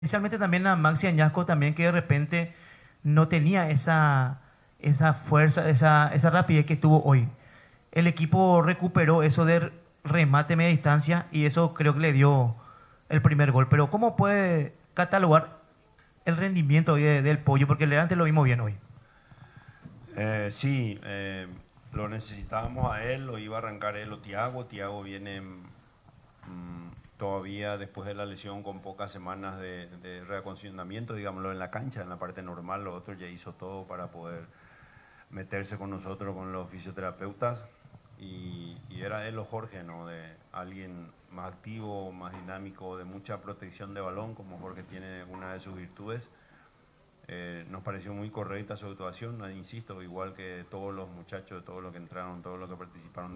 Especialmente también a Maxi Añasco también que de repente no tenía esa fuerza, esa rapidez que tuvo hoy. El equipo recuperó eso de remate media distancia y eso creo que le dio el primer gol. Pero ¿cómo puede catalogar el rendimiento hoy del Pollo? Porque antes lo vimos bien hoy. Sí, lo necesitábamos a él, lo iba a arrancar él o Thiago. Thiago viene todavía después de la lesión con pocas semanas de reacondicionamiento, digámoslo, en la cancha, en la parte normal. Lo otro ya hizo todo para poder meterse con nosotros, con los fisioterapeutas. Y era él o Jorge, ¿no? De alguien más activo, más dinámico, de mucha protección de balón, como Jorge tiene una de sus virtudes. Nos pareció muy correcta su actuación, insisto, igual que todos los muchachos, todos los que entraron, todos los que participaron